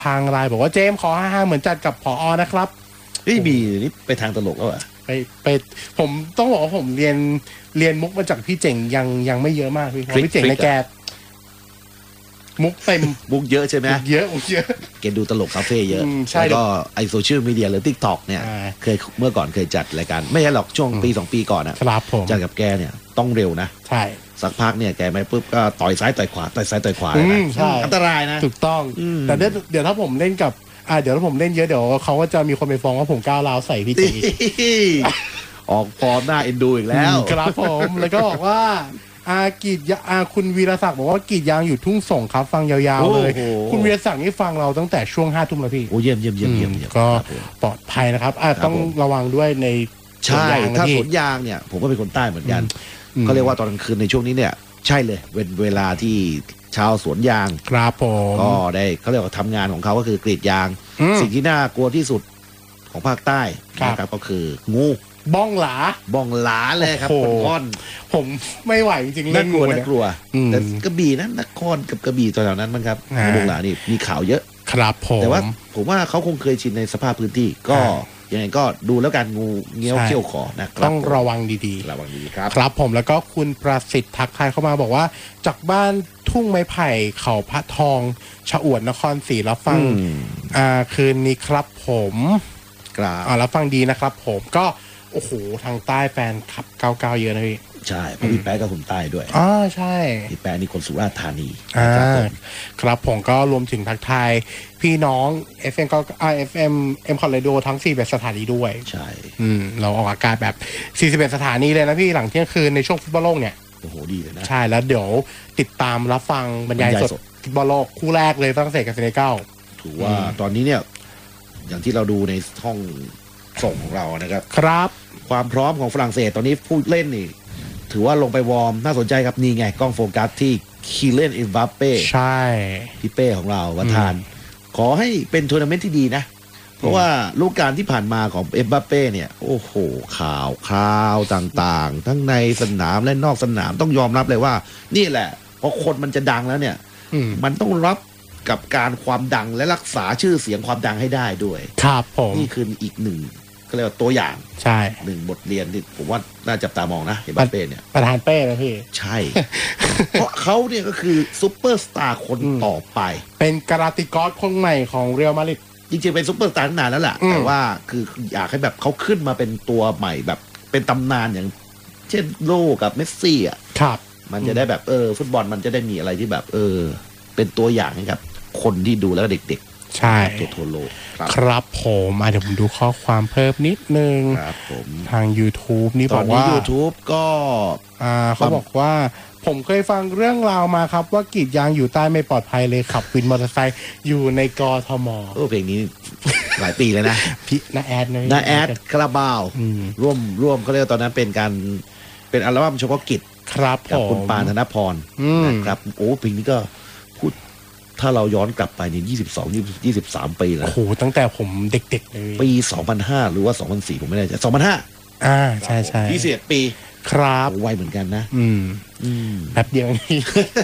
ทางไลน์บอกว่าเจมขอ55เหมือนจัดกับผอนะครับมีนี่ไปทางตลกแล้วอ่ะไปผมต้องบอกว่าผมเรียนมุกมาจากพี่เจ๋งยังไม่เยอะมากพี่เจ๋งในแกมุกเต็มมุกเยอะใช่ไหมเยอะแกดูตลกคาเฟ่เยอะแล้วก็ไอโซเชียลมีเดียหรือ TikTok เนี่ยเคยเมื่อก่อนเคยจัดรายการไม่ใช่หรอกช่วงปี2 ปีก่อนนะครับผมจัดกับแกเนี่ยต้องเร็วนะใช่สักพักเนี่ยแกไม่ปุ๊บก็ต่อยซ้ายต่อยขวาต่อยซ้ายต่อยขวาใช่อันตรายนะถูกต้องแต่เดี๋ยวถ้าผมเล่นกับเดี๋ยวถ้าผมเล่นเยอะเดี๋ยวเขาก็จะมีคนไปฟ้องว่าผมก้าวร้าวใส่พี่จีออกฟอร์มหน้าเอ็นดูอีกแล้วครับผมแล้วก็บอกว่ากีดคุณวีรศักดิ์บอกว่ากีดยางอยู่ทุ่งส่งครับฟังยาวๆเลยคุณวีรศักดิ์นี่ฟังเราตั้งแต่ช่วง5 ทุ่มแล้วพี่โอ้เยี่ยมก็ปลอดภัยนะครับต้องระวังด้วยในใช่ถ้าสวนยางเนี่ยผมก็เป็นคนใต้เหมือนกันเขาเรียกว่าตอนกลางคืนในช่วงนี้เนี่ยใช่เลยเวลาที่ชาวสวนยางครับผมก็ได้เขาเรียกว่าทำงานของเขาก็คือกรีดยางสิ่งที่น่ากลัวที่สุดของภาคใต้นะครับก็คืองูบ้องหลาเลยครับก้อนผมไม่ไหวจริงๆเล่นงูน่ากลัวแต่กระบี่นั้นนครกับกระบี่ตอนนั้นมั้งครับบ้องหลานี่มีข่าวเยอะครับผมแต่ว่าผมว่าเขาคงเคยชินในสภาพพื้นที่ก็ยังไงก็ดูแล้วกันงูเงี้ยวเขี้ยวขอนะครับต้องระวังดีครับครับผมแล้วก็คุณประสิทธิ์ทักทายเข้ามาบอกว่าจากบ้านทุ่งไม้ไผ่เขาพระทองชะอวดนครศรีรับฟังคืนนี้ครับผมรับฟังดีนะครับผมก็โอ้โหทางใต้แฟนคลับ99เยอะนะพี่ใช่เพราะพี่แป๊ะก็คนใต้ด้วยใช่พี่แป๊ะนี่คนสุราษฎร์ธานีครับผมก็รวมถึงทักทายพี่น้อง FM ก็FMคอนเรดิโอทั้ง41สถานีด้วยใช่เราออกอากาศแบบ41สถานีเลยนะพี่หลังเที่ยงคืนในช่วงฟุตบอลโลกเนี่ยโอ้โหดีเลยนะใช่แล้วเดี๋ยวติดตามรับฟังบรรยายสดฟุตบอลโลกคู่แรกเลยฝรั่งเศสกับเซเนกัลถือว่าตอนนี้เนี่ยอย่างที่เราดูในห้องส่งของเรานะครับครับความพร้อมของฝรั่งเศสตอนนี้ผู้เล่นนี่ถือว่าลงไปวอร์มน่าสนใจครับนี่ไงกล้องโฟกัสที่คีเลน อิมบัปเป้ใช่พี่เป้ของเราประธานขอให้เป็นทัวร์นาเมนต์ที่ดีนะเพราะว่าลูกการที่ผ่านมาของเอ็มบัปเป้เนี่ยโอ้โหข่าวต่างๆทั้งในสนามและนอกสนามต้องยอมรับเลยว่านี่แหละพอคนมันจะดังแล้วเนี่ยมันต้องรับกับการความดังและรักษาชื่อเสียงความดังให้ได้ด้วยครับผมนี่คืออีกหนึ่งก็เรียกว่าตัวอย่างใช่ 1บทเรียนที่ผมว่าน่าจับตามองนะเอ็มบัปเป้เนี่ยประธานเป้นะพี่ใช่ เพราะเขาเนี่ยก็คือซุปเปอร์สตาร์คนต่อไปเป็นกาลาติกอสคนใหม่ของเรอัลมาดริดจริงๆเป็นซุปเปอร์สตาร์นานแล้วแหละแต่ว่าคืออยากให้แบบเขาขึ้นมาเป็นตัวใหม่แบบเป็นตำนานอย่างเช่นโลกับเมสซี่อ่ะครับมันจะได้แบบฟุตบอลมันจะได้มีอะไรที่แบบเป็นตัวอย่างให้กับคนที่ดูแล้วเด็กๆใช่ทั่วโลกครับผมเดี๋ยวผมดูข้อความเพิ่มนิดนึงครับผมทาง YouTube นี่บอกว่า YouTube ก็เขาบอกว่าผมเคยฟังเรื่องราวมาครับว่ากรีดยางอยู่ใต้ไม่ปลอดภัยเลยขับวินมอเตอร์ไซค์อยู่ในกทม. เพลงนี้หลายปีเลยนะพี่นาแอดคาราบาวร่วมเขาเรียกตอนนั้นเป็นอัลบั้มเฉพาะกิจครับกับคุณปานธนพรนะครับโอ้เพลงนี้ก็พูดถ้าเราย้อนกลับไปใน23 ปีแล้วโอ้โหตั้งแต่ผมเด็กๆเลยปี2005หรือว่า2004ผมไม่แน่ใจ2005 ใช่ 21 ปีครับไวเหมือนกันนะแป๊บเดียวนี่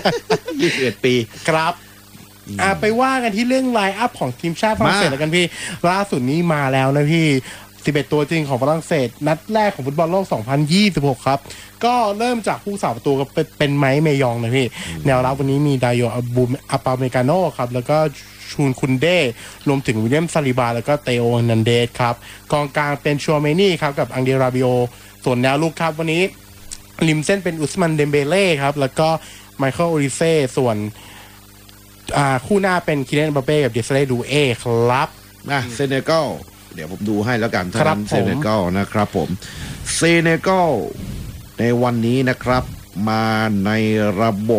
21 ปีครับไปว่ากันที่เรื่องไลน์อัพของทีมชาติฝรั่งเศสแล้วกันพี่ล่าสุดนี้มาแล้วนะพี่11ตัวจริงของฝรั่งเศสนัดแรกของฟุตบอลโลก2026ครับก็เริ่มจากผู้สาประตูก็เป็นไมค์เมยองนะพี่แนวรับวันนี้มีดายโยอาปาเมกาโนครับแล้วก็ชูนคุนเดรวมถึงวิลเลียมซาลิบาแล้วก็เตโอนันเดสครับกองกลางเป็นชัวเมนี่ครับกับอังเดราบิโอส่วนแนวลุกครับวันนี้ริมเส้นเป็นอุสมันเดมเบเล่ครับแล้วก็ไมเคิลโอริเซ่ส่วนคู่หน้าเป็นคิเลน เอ็มบัปเป้กับเดซเรดูเอครับเซเนกัลเดี๋ยวผมดูให้แล้วกันท่านเซเนกัลนะครับผมเซเนกัลในวันนี้นะครับมาในระบบ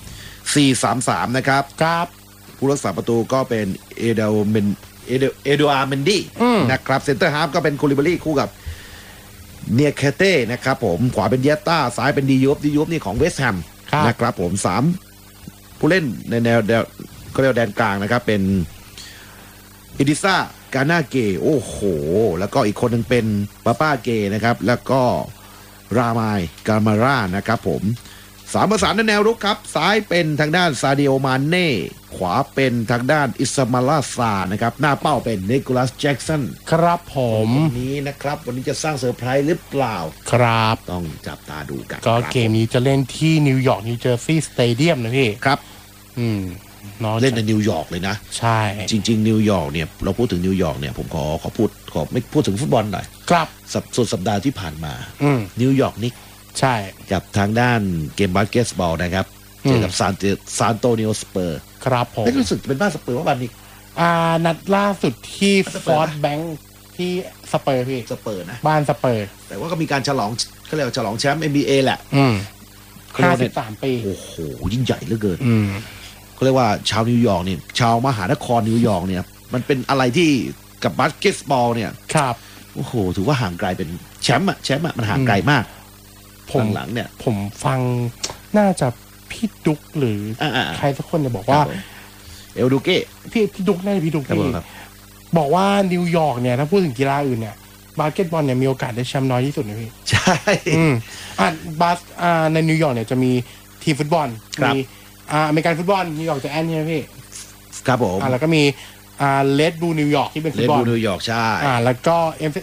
4-3-3 นะครับผู้รักษาประตูก็เป็นเอโดอาร์เมนดี้นะครับเซนเตอร์ฮาล์ฟก็เป็นคูลิบารีคู่กับเนียเคเต้นะครับผมขวาเป็นเยต้าซ้ายเป็นดิยูฟนี่ของเวสต์แฮมนะครับผม3ผู้เล่นในแนวก็เรียกแดนกลางนะครับเป็นอิดิซ่ากาน่าเกโอ้โหแล้วก็อีกคนหนึ่งเป็นป้าเกนะครับแล้วก็รามายกามาร่านะครับผม 3 ประสานในแนวรุกครับซ้ายเป็นทางด้านซาดิโอมาเน่ขวาเป็นทางด้านอิสมาลาซานะครับหน้าเป้าเป็นนิโคลัสแจ็กสันครับผมวันนี้นะครับวันนี้จะสร้างเซอร์ไพรส์หรือเปล่าครับต้องจับตาดูกันก็เกมนี้จะเล่นที่นิวยอร์กนิวเจอร์ซีย์สเตเดียมนะพี่ครับเล่นในนิวยอร์กเลยนะใช่จริงๆนิวยอร์กเนี่ยเราพูดถึงนิวยอร์กเนี่ยผมขอไม่พูดถึงฟุตบอลหน่อยครับสุดสัปดาห์ที่ผ่านมานิวยอร์กนิกใช่กับทางด้านเกมบาสเกตบอลนะครับเจอกับซานโตนิโอสเปอร์ครับผมไม่รู้สึกเป็นบ้านสเปอร์ว่าวันนี้นัดล่าสุดที่ฟอร์ดแบงค์ที่สเปอร์พี่สเปอร์นะบ้านสเปอร์แต่ว่าก็มีการฉลองเขาเรียกว่าฉลองแชมป์ NBA แหละ 53 ปีโอ้โหยิ่งใหญ่เหลือเกินเขาเรียกว่าชาวนิวยอร์กเนี่ยชาวมหานครนิวยอร์กเนี่ยมันเป็นอะไรที่กับบาสเกตบอลเนี่ยครับโอ้โหถือว่าห่างไกลเป็นแชมป์มันห่างไกลมากหลังเนี่ยผมฟังน่าจะพี่ดุ๊กหรือใครสักคนจะบอกว่าเอลดูเก้พี่ดุ๊กน่าจะพี่ดุ๊กบอกว่านิวยอร์กเนี่ยถ้าพูดถึงกีฬาอื่นเนี่ยบาสเกตบอลเนี่ยมีโอกาสได้แชมป์น้อยที่สุดนะพี่ใช่บาสในนิวยอร์กเนี่ยจะมีทีมฟุตบอลมีอเมริกันฟุตบอลนิวยอร์กจะแอนใช่ไหมพี่ครับผมแล้วก็มีเลดบูนิวยอร์กที่เป็นฟุตบอลเลดบูนิวยอร์กใช่แล้วก็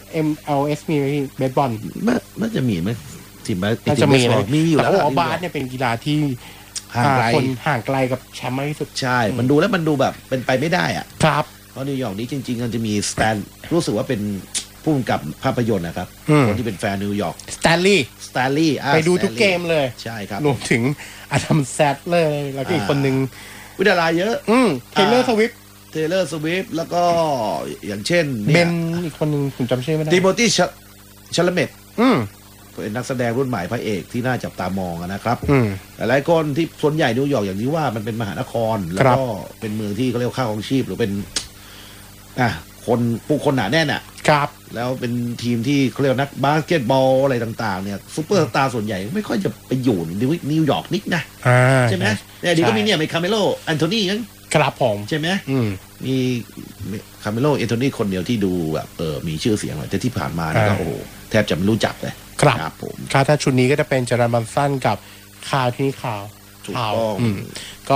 MLS มีไหมพี่เบสบอลมันจะมีไหมทีมบาสจะมีอยู่แล้วบาสเนี่ยเป็นกีฬาที่คนห่างไกลกับแชมป์มากที่สุดใช่มันดูแล้วมันดูแบบเป็นไปไม่ได้อ่ะครับเพราะนิวยอร์กนี้จริงๆมันจะมีสแตนรู้สึกว่าเป็นผู้กำกับภาพยนตร์นะครับคนที่เป็นแฟนนิวยอร์กสแตนลีย์ไปดูทุกเกมเลยใช่ครับรวมถึงอดัมแซดเลยแล้วก็อีกคนนึงวิทยาลัยเยอะเทเลอร์สวิฟแล้วก็อย่างเช่นเบนอีกคนนึงผมจำชื่อไม่ได้ติโมธีชาลเมตเป็นนักแสดงรุ่นใหม่พระเอกที่น่าจับตามองนะครับหลายคนที่ส่วนใหญ่นิวยอร์กอย่างที่ว่ามันเป็นมหานครแล้วก็เป็นเมืองที่เขาเรียกค่าของชีพหรือเป็นคนผู้คนหนาแน่นอ่ะครับแล้วเป็นทีมที่เขาเรียกนักบาสเกตบอลอะไรต่างๆเนี่ยซุปเปอร์สตาร์ส่วนใหญ่ไม่ค่อยจะไปอยู่นิวยอร์กนิกนะใช่ไหมแต่ดีก็มีเนี่ยมีคาเมโลแอนโทนีนั่นครับผมใช่ไหมมีคาเมโลแอนโทนีคนเดียวที่ดูแบบมีชื่อเสียงแต่ที่ผ่านมาเนี่ยก็โอ้โหแทบจะไม่รู้จักเลยครับผมถ้าชุดนี้ก็จะเป็นเจอรันบันสันกับคาวที่นี่ข่าวก็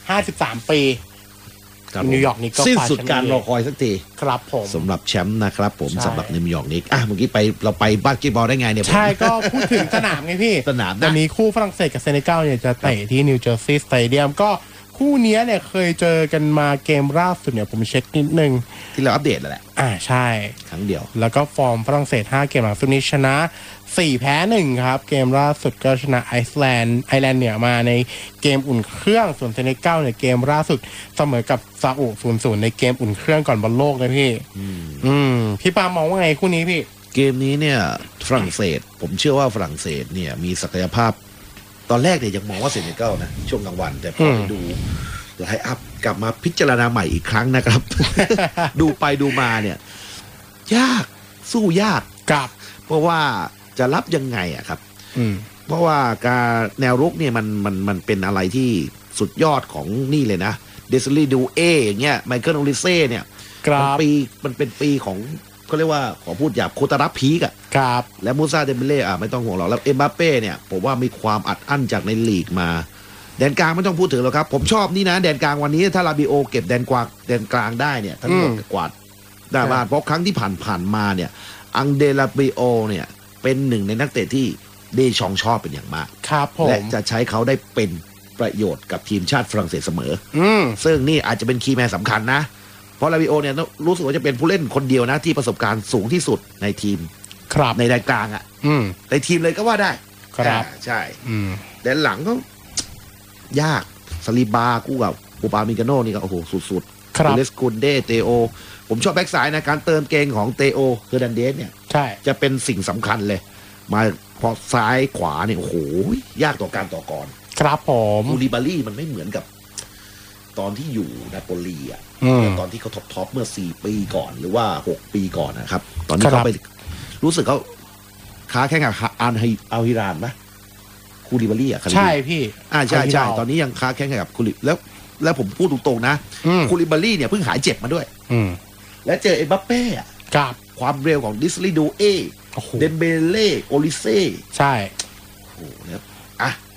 53 ปีนิวยอร์กนี่ก็สิ้นสุดการรอคอยสักทีครับผมสำหรับแชมป์นะครับผมสำหรับนิวยอร์กนี่เมื่อกี้เราไปบาสเกตบอลได้ไงเนี่ยใช่ก็พูดถึงสนามไงพี่สนามวันนี้คู่ฝรั่งเศสกับเซเนกัลเนี่ยจะเตะที่นิวเจอร์ซีย์สเตเดียมก็คู่นี้เนี่ยเคยเจอกันมาเกมล่าสุดเนี่ยผมเช็คนิดนึงที่เราอัปเดตแล้วแหละใช่ครั้งเดียวแล้วก็ฟอร์มฝรั่งเศส5 เกมหลังสุดนี้ชนะ4 แพ้ 1ครับเกมล่าสุดก็ชนะไอร์แลนด์เนี่ยมาในเกมอุ่นเครื่องส่วนเซเนกัลเนี่ยเกมล่าสุดเสมอกับซาอุ 0-0 ในเกมอุ่นเครื่องก่อนบอลโลกนะพี่พี่ปามองว่าไงคู่นี้พี่เกมนี้เนี่ยฝรั่งเศสผมเชื่อว่าฝรั่งเศสเนี่ยมีศักยภาพตอนแรกเนี่ยยังมองว่าเซเนกัลนะช่วงกลางวันแต่พอไปดูไลน์อัพกลับมาพิจารณาใหม่อีกครั้งนะครับ ดูไปดูมาเนี่ยยากสู้ยากกับเพราะว่าจะรับยังไงอะครับเพราะว่าการแนวรุกเนี่ยมันเป็นอะไรที่สุดยอดของนี่เลยนะเดซิลีดูเออย่างเงี้ยไมเคิลโอลิเซ่เนี่ยมันเป็นปีของเขาเรียกว่าขอพูดหยาบโคตารับพีกอะครับและมูซาเดมเบเล่ไม่ต้องห่วงหรอกแล้วเอ็มบัปเป้เนี่ยผมว่ามีความอัดอั้นจากในลีกมาแดนกลางไม่ต้องพูดถึงหรอกครับผมชอบนี่นะแดนกลางวันนี้ถ้าลาบิโอเก็บแดนกลางได้เนี่ยทั้งหมดกวาดได้บ้านเพราะครั้งที่ผ่านมาเนี่ยอังเดลาบิโอเนี่ยเป็นหนึ่งในนักเตะที่เดชองชอบเป็นอย่างมากครับผมและจะใช้เขาได้เป็นประโยชน์กับทีมชาติฝรั่งเศสเสมอซึ่งนี่อาจจะเป็นคีย์แมนสำคัญนะเพราะลาบิโอเนี่ยรู้สึกว่าจะเป็นผู้เล่นคนเดียวนะที่ประสบการณ์สูงที่สุดในทีมในแดนกลางอ่ะในทีมเลยก็ว่าได้ครับใช่แดนหลังก็ยากซาลิบาคู่กับปูปามิกาโน่นี่ก็โอ้โหสุดๆเลสกุนเดเตโอผมชอบแบ็กซ้ายนะการเติมเกมของเตโอเฮอร์นันเดสเนี่ยใช่จะเป็นสิ่งสำคัญเลยมาพอซ้ายขวาเนี่ยโอ้โหยากต่อการต่อกรครับผมคูลิบาลี่มันไม่เหมือนกับตอนที่อยู่นาโปลีอ่ะตอนที่เขาท็อปเมื่อ4 ปีก่อนหรือว่า6 ปีก่อนนะครับตอนนี้เขาไปรู้สึกเขาค้าแข่งกับอัลฮิรานไหมคูลิบาลี่อ่ะใช่พี่ใช่ตอนนี้ยังค้าแข่งกับคูลิแล้วผมพูดตรงๆนะคูลิบาลี่เนี่ยเพิ่งหายเจ็บมาด้วยและเจอเอ็มบัปเป้กับความเร็วของดิสลีดูเอเดมเบเล่โอลิเซ่ใช่โอ้โหเนี่ย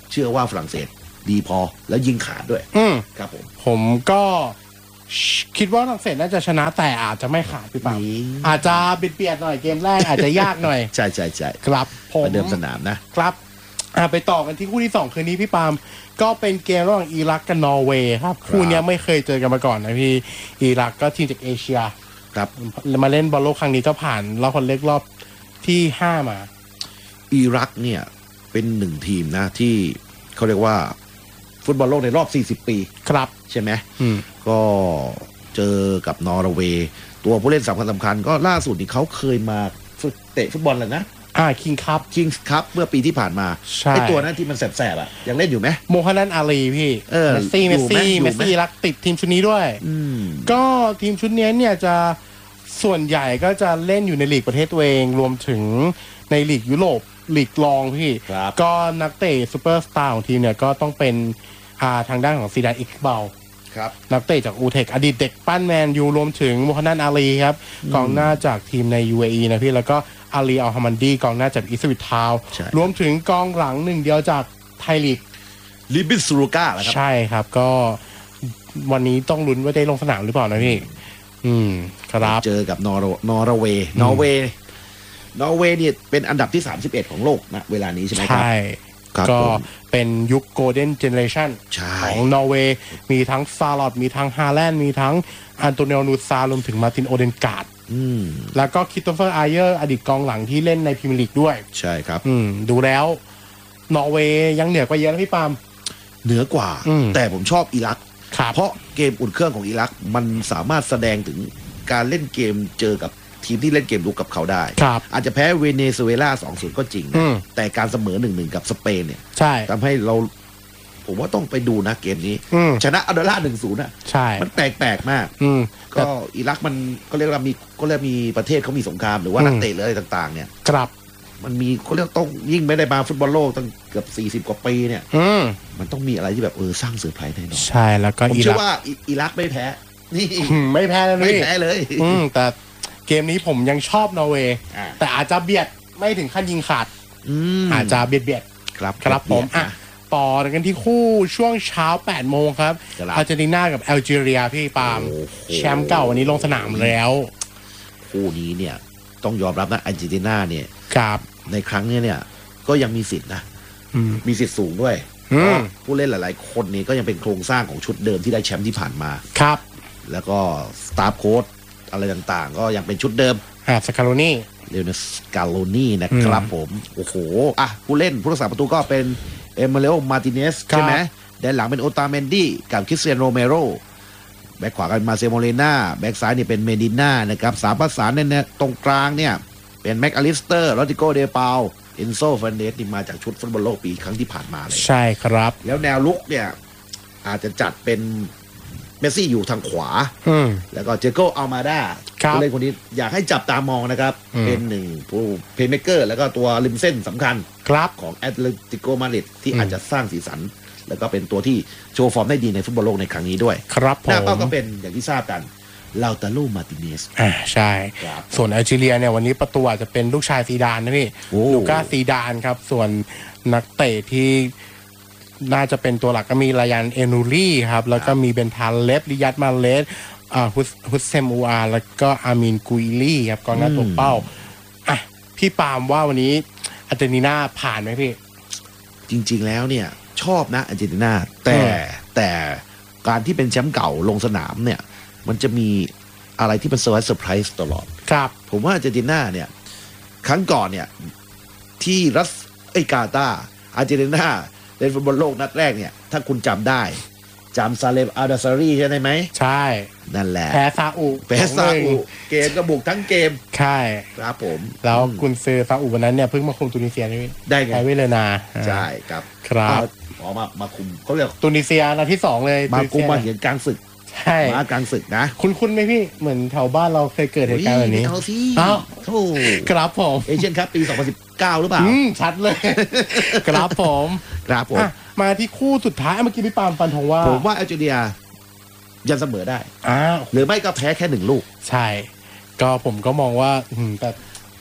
เชื่อว่าฝรั่งเศสดีพอแล้วยิงขาดด้วยครับผมก็คิดว่าฝรั่งเศสน่าจะชนะแต่อาจจะไม่ขาดพี่ปามอาจจะเบียดหน่อยเกมแรกอาจจะยากหน่อยใช่ครับผมเดิมสนามนะครับไปต่อกันที่คู่ที่2คืนนี้พี่ปามก็เป็นเกมระหว่างอิรักกับนอร์เวย์ครับคู่นี้ไม่เคยเจอกันมาก่อนนะพี่อิรักก็ทีมจากเอเชียครับมาเล่นบอลโลกครั้งนี้ก็ผ่านรอบคนเล็กรอบที่5มาอิรักเนี่ยเป็น1ทีมนะที่เขาเรียกว่าฟุตบอลโลกในรอบ40ปีครับใช่ไหมก็เจอกับนอร์เวย์ตัวผู้เล่นสำคัญก็ล่าสุดนี่เขาเคยมาเตะฟุตบอลแล้วนะคิงคัพเมื่อปีที่ผ่านมาไอตัวนั้นที่มันแสบๆยังเล่นอยู่ไหมโมฮันนันอาลีพี่เมสซี่รักติดทีมชุดนี้ด้วยก็ทีมชุดนี้เนี่ยจะส่วนใหญ่ก็จะเล่นอยู่ในลีกประเทศตัวเองรวมถึงในลีกยุโรปลีกรองพี่ก็นักเตะซูเปอร์สตาร์ของทีมเนี่ยก็ต้องเป็นทางด้านของซีดานอิกบาลนักเตะจากอูเทคอดีตเด็กปั้นแมนยูรวมถึงโมฮันนันอาลีครับกองหน้าจากทีมใน UAE นะพี่แล้วก็อาลีอัลฮามันดีกองหน้าจากอิสวิตทาวรวมถึงกองหลังหนึ่งเดียวจากไทยลีกลิบิสรูก้าใช่ครับก็วันนี้ต้องลุ้นว่าได้ลงสนามหรือเปล่านะพี่ครับเจอกับนอร์เวย์เนี่ยเป็นอันดับที่31ของโลกนะเวลานี้ใช่ไหมครับใช่ก็เป็นยุคโกลเด้นเจเนเรชั่นของนอร์เวย์มีทั้งซาลอตมีทั้งฮาแลนด์มีทั้งอันโตเนลนูซารวมถึงมาร์ตินโอเดนการ์ดแล้วก็คริสโตเฟอร์ไอเยอร์อดีตกองหลังที่เล่นในพรีเมียร์ลีกด้วยใช่ครับดูแล้วนอร์เวย์ยังเหนือกว่าเยอะนะพี่ปามเหนือกว่าแต่ผมชอบอิรักเพราะเกมอุ่นเครื่องของอิรักมันสามารถแสดงถึงการเล่นเกมเจอกับทีมที่เล่นเกมรุกกับเขาได้อาจจะแพ้เวเนซุเอลา 2-0 ก็จริงนะแต่การเสมอ 1-1 กับสเปนเนี่ยทำให้เราผมว่าต้องไปดูนะเกมนี้ชนะอัลเดอร่า 1-0 นะมันแปลกมากก็อิรักมันก็เรียกว่ามีประเทศเขามีสงครามหรือว่านักเตะหรืออะไรต่างๆเนี่ยมันมีเขาเรียกต้องยิ่งไม่ได้มาฟุตบอลโลกตั้งเกือบ40 กว่าปีเนี่ยมันต้องมีอะไรที่แบบสร้างเซอร์ไพรส์แน่นอนใช่แล้วก็ผมเชื่อว่าอิรักไม่แพ้นี่ไม่แพ้เลยไม่แพ้เลยแต่เกมนี้ผมยังชอบนอร์เวย์แต่อาจจะเบียดไม่ถึงขั้นยิงขาดอาจจะเบียดครับผมต่อกันที่คู่ช่วงเช้า 8 โมงครับอาร์เจนตินากับแอลจีเรียพี่ปาล์มแชมป์เก่าวันนี้ลงสนามแล้วคู่นี้เนี่ยต้องยอมรับนะอาร์เจนตินาเนี่ยในครั้งนี้เนี่ยก็ยังมีสิทธิ์นะมีสิทธิ์สูงด้วยผู้เล่นหลายๆคนนี้ก็ยังเป็นโครงสร้างของชุดเดิมที่ได้แชมป์ที่ผ่านมาครับแล้วก็สตาฟโค้ชอะไรต่างๆก็ยังเป็นชุดเดิมสกาโลนี่เลโอเนสกาโลนี่นะครับผมโอ้โหผู้เล่นผู้รักษาประตูก็เป็นเอเมเลโอมาร์ติเนสใช่ไหมแดนหลังเป็นโอตาเมนดี้กับคริสเตียนโรเมโรแบ็คขวากันมาเซโมเลน่าแบ็คซ้ายนี่เป็นเมดิน่านะครับสามประสานเนี่ยตรงกลางเนี่ยเป็นแม็กอลิสเตอร์โรดิโกเดปาลเอนโซเฟรนเดสนี่มาจากชุดฟุตบอลโลกปีครั้งที่ผ่านมาเลยใช่ครับแล้วแนวลุกเนี่ยอาจจะจัดเป็นเมสซี่อยู่ทางขวาแล้วก็เจโกอัลมาดาผู้เล่นคนนี้อยากให้จับตามองนะครับเป็นหนึ่งผู้เพลย์เมคเกอร์แล้วก็ตัวริมเส้นสำคัญของแอตเลติโกมาดริดที่อาจจะสร้างสีสันแล้วก็เป็นตัวที่โชว์ฟอร์มได้ดีในฟุตบอลโลกในครั้งนี้ด้วยครับหน้าเป้าก็เป็นอย่างที่ทราบกันลาตาโลมาร์ติเนสใช่ส่วนแอลจีเรียเนี่ยวันนี้ประตูอาจจะเป็นลูกชายซีดานนะพี่ลูก้าซีดานครับส่วนนักเตะที่น่าจะเป็นตัวหลักก็มีรายันเอนูรี่ครับแล้วก็มีเบนทาเลฟริยัตมาเลสฮุสเซมอูอาแล้วก็อามินกุยลี่ครับกองหน้าตัวเป้าพี่ปาล์มว่าวันนี้อาร์เจนตินาผ่านไหมพี่จริงๆแล้วเนี่ยชอบนะอาร์เจนตินาแต่การที่เป็นแชมป์เก่าลงสนามเนี่ยมันจะมีอะไรที่เป็นเซอร์ไพรส์ตลอดครับผมว่าอาร์เจนตินาเนี่ยครั้งก่อนเนี่ยที่กาตาร์อาร์เจนตินาเล่นฟุตบอลโลกนัดแรกเนี่ยถ้าคุณจำได้จำซาเลมอาดาซารีใช่ไหมใช่นั่นแหละแพ้ซาอุเกมก็บุกทั้งเกมใช่ครับผมแล้วกุนซือซาอุวันนั้นเนี่ยเพิ่งมาคุมตุนิเซียได้ไงเวเลนาใช่ครับมาคุมเขาเรียกตุนิเซียนัดที่2เลยมาคุมมาเห็นกลางศึกใช่มากลางศึกนะคุ้นไหมพี่เหมือนแถวบ้านเราเคยเกิดเหตุการณ์แบบนี้เอาสิโอ้ครับผมเอเชียนคัพปี2019หรือเปล่าชัดเลยครับผมมาที่คู่สุดท้ายเมื่อกี้พี่ปาล์มฟันธงว่าผมว่าแอลจีเรียยังเสมอได้หรือไม่ก็แพ้แค่1 ลูกใช่ก็ผมก็มองว่าแต่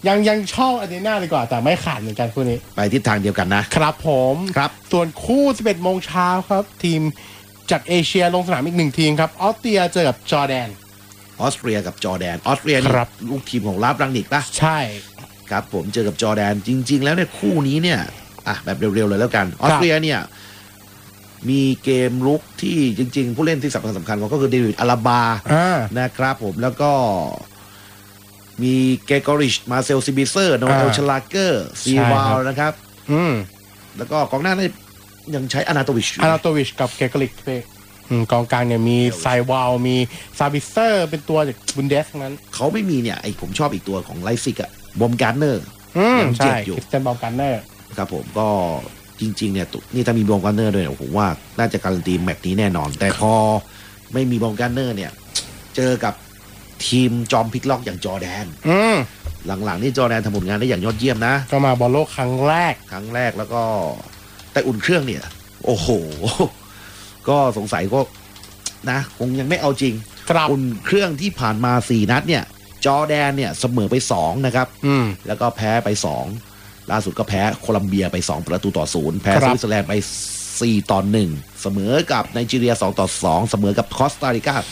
ยังชอบอาร์เจนตินาดีกว่าแต่ไม่ขาดเหมือนกันคู่นี้ไปทิศทางเดียวกันนะครับผมครับส่วนคู่ 11 โมงเช้าครับทีมจากเอเชียลงสนามอีก1ทีมครับออสเตรียเจอกับจอร์แดนออสเตรียกับจอร์แดนออสเตรียนี่ลูกทีมของลาฟรังนิกปะใช่ครับผมเจอกับจอร์แดนจริงๆแล้วเนี่ยคู่นี้เนี่ยแบบเร็วๆเลยแล้วกันออสเตรียเนี่ยมีเกมรุกที่จริงๆผู้เล่นที่สำคัญก็คือเดวิดอาราบานะครับผมแล้วก็มีเกกอริชมาเซลซิบิเซอร์โนเอลชลาเกอร์ซีวาลนะครับแล้วก็กองหน้ายังใช้อานาโตวิชกับเกกอริชกองกลางเนี่ยมีไซวาลมีซาบิเซอร์เป็นตัวจากบุนเดสนั้นเขาไม่มีเนี่ยผมชอบอีกตัวของไลซิกอะบอมการ์เนอร์ยังเจ็บอยู่เป็นบอมการ์เนอร์ครับผมก็จริงๆเนี่ยนี่ถ้ามีบอมการ์เนอร์ด้วยผมว่าน่าจะการันตีแมตช์นี้แน่นอนแต่พอไม่มีบอมการ์เนอร์เนี่ยเจอกับทีมจอมพลิกล็อกอย่างจอร์แดนหลังๆนี่จอร์แดนทำผลงานได้อย่างยอดเยี่ยมนะก็มาบอลโลกครั้งแรกแล้วก็แต่อุ่นเครื่องเนี่ยโอ้โหก็สงสัยก็นะคงยังไม่เอาจริงอุ่นเครื่องที่ผ่านมา4นัดเนี่ยจอร์แดนเนี่ยเสมอไป2นะครับแล้วก็แพ้ไป2ล่าสุดก็แพ้โคลัมเบียไป2-0แพ้สวิตเซอร์แลนด์ไป4-1เสมอกับไนจีเรีย2-2เสมอกับคอสตาริกา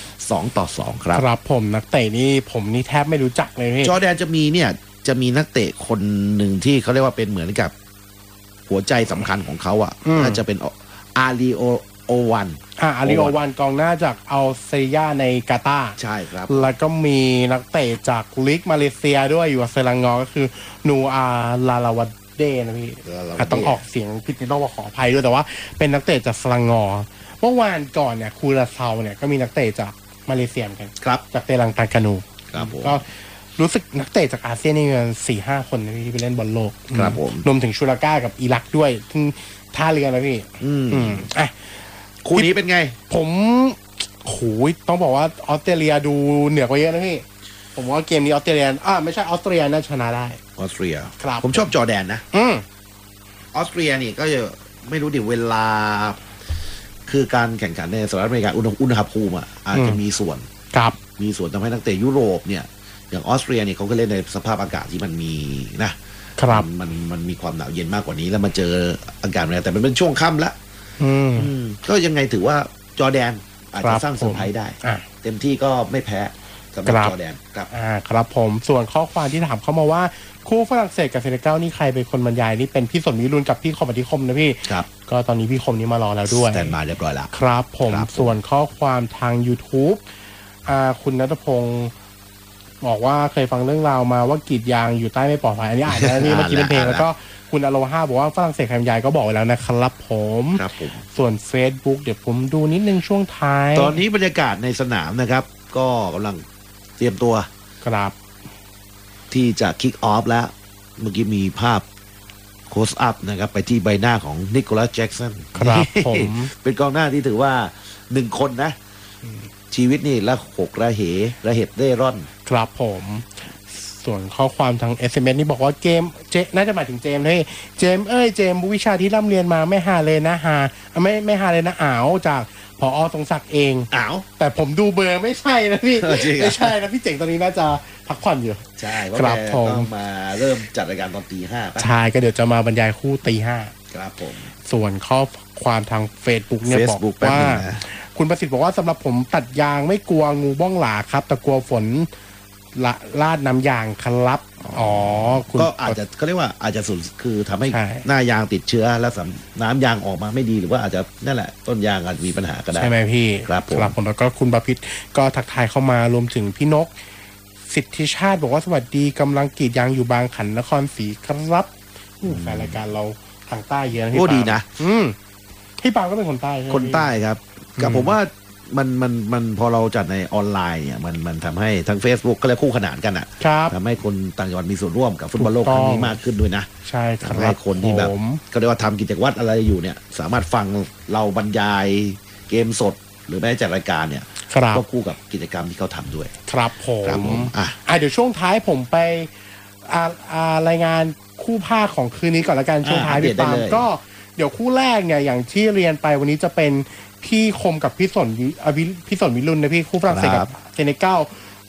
2-2ครับครับผมนักเตะนี่ผมนี่แทบไม่รู้จักเลยพี่จอร์แดนจะมีนักเตะคนหนึ่งที่เขาเรียกว่าเป็นเหมือนกับหัวใจสำคัญของเขาน่าจะเป็นอาริโอวันอาริโอวันกองหน้าจากอัลเซียในกาตาร์ใช่ครับแล้วก็มีนักเตะจากลีกมาเลเซียด้วยอยู่เซรังงอก็คือนูอาลาลาวเดนะพี่ต้องออกเสียงผิดต้องขออภัยด้วยแต่ว่าเป็นนักเตะจากเซรังงอเมื่อวานก่อนเนี่ยคูราเซาเนี่ยก็มีนักเตะจากมาเลเซียกันครับจากเซรังตากานูก็รู้สึกนักเตะจากอาเซียนนี่มัน 4-5 คนที่ไปเล่นบอลโลกครับผมรวมถึงชูราก้ากับอิรักด้วยทั้งท่าเรือนะพี่คู่นี้เป็นไงผมโหต้องบอกว่าออสเตรเลียดูเหนือกว่าเยอะนะพี่ผมว่าเกมนี้ออสเตรเลียไม่ใช่ออสเตรียน่าชนะได้ออสเตรียครับผมชอบจอร์แดนนะออสเตรียนี่ก็จะไม่รู้ดิเวลาคือการแข่งขันในสหรัฐอเมริกาอุณหภูมิอาจจะมีส่วนครับมีส่วนทำให้นักเตะยุโรปเนี่ยอย่างออสเตรียเนี่ยเขาก็เล่นในสภาพอากาศที่มันมีนะครับมันมีความหนาวเย็นมากกว่านี้แล้วมาเจออากาศอะไรแต่มันเป็นช่วงค่ำละก็ยังไงถือว่าจอร์แดนอาจจะสร้างเซอร์ไพรส์ได้เต็มที่ก็ไม่แพ้สำหรับจอร์แดนครับครับผมส่วนข้อความที่ถามเข้ามาว่าคู่ฝรั่งเศสกับเซเนกัลนี่ใครเป็นคนบรรยายนี่เป็นพี่สนวิรุณกับพี่คมอธิคมนะพี่ครับก็ตอนนี้พี่คมนี้มารอแล้วด้วยสแตนบายเรียบร้อยแล้วครับผมส่วนข้อความทาง YouTube คุณณัฐพงศ์บอกว่าเคยฟังเรื่องราวมาว่ากรีดยางอยู่ใต้ไม่ปลอดภัยอันนี้อ่านแล้วนี่เมื่อกี้เป็นเพลงแล้วก็คุณอโลฮาบอกว่าฝรั่งเศสใครบรรยายก็บอกไว้แล้วนะครับผมส่วน Facebook เดี๋ยวผมดูนิดนึงช่วงท้ายตอนนี้บรรยากาศในสนามนะครับก็กำลังเตรียมตัวครับที่จะคิกออฟแล้วเมื่อกี้มีภาพโคสอัพนะครับไปที่ใบหน้าของนิโคลัสแจ็กสันครับผมเป็นกองหน้าที่ถือว่า1คนนะชีวิตนี่ละหกระเหเร่ร่อนครับผมส่วนข้อความทาง SMS นี่บอกว่าเกมน่าจะหมายถึงเจมส์เจมส์วิชาที่ร่ำเรียนมาไม่ฮาเลยนะไม่ฮาเลยนะจากผอ.ทรงศักดิ์เองแต่ผมดูเบอร์ไม่ใช่นะพี่ไม่ใช่นะพี่เจ๋งตอนนี้น่าจะพักผ่อนอยู่ใช่ครับต้องมาเริ่มจัดรายการตอนตี 5 ใช่ก็เดี๋ยวจะมาบรรยายคู่ตี 5ครับผมส่วนข้อความทาง Facebook เนี่ยบอกว่าคุณประสิทธิ์บอกว่าสำหรับผมตัดยางไม่กลัวงูบ้องหลาครับแต่กลัวฝนลาดน้ำยางครับก็อาจจะเขาเรียกว่าอาจจะสูญคือทำให้หน้ายางติดเชื้อแล้วน้ำยางออกมาไม่ดีหรือว่าอาจจะนั่นแหละต้นยางอาจจะมีปัญหาก็ได้ใช่ไหมพี่ครับผมแล้วก็คุณประพิษก็ทักทายเข้ามารวมถึงพี่นกสิทธิชาติบอกว่าสวัสดีกำลังกรีดยางอยู่บางขันนครศรีครับแฟนรายการเราทางใต้เยอะนะพี่ปาดีนะพี่ปาก็เป็นคนใต้คนใต้ครับกับผมว่ามันพอเราจัดในออนไลน์เนี่ยมันทำให้ทั้ง Facebook ก็เลยคู่ขนานกันทำให้คนต่างจังหวัดมีส่วนร่วมกับฟุตบอลโลกครั้งนี้มากขึ้นด้วยนะใช่ครับให้คนที่แบบก็เรียกว่าทำกิจวัตรอะไรอยู่เนี่ยสามารถฟังเราบรรยายเกมสดหรือแม้จัดรายการเนี่ยก็คู่กับกิจกรรมที่เขาทำด้วยครับผมเดี๋ยวช่วงท้ายผมไปรายงานคู่ภาคของคืนนี้ก่อนละกันช่วงท้ายพี่ปามก็เดี๋ยวคู่แรกเนี่ยอย่างที่เรียนไปวันนี้จะเป็นพี่คมกับพี่สนวิรุณนะพี่คู่ฝรั่งเศสกับเซเนกัล